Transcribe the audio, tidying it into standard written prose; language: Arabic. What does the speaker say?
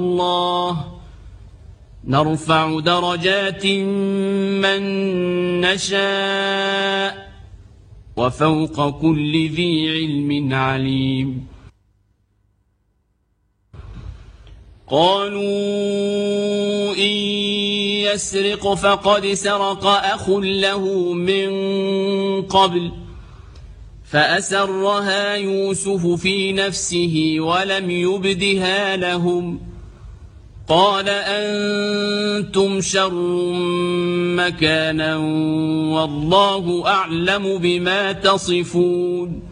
الله نرفع درجات من نشاء وفوق كل ذي علم عليم. قالوا إن يسرق فقد سرق أخ له من قبل فأسرها يوسف في نفسه ولم يبدها لهم قال أنتم شر مكانا والله أعلم بما تصفون.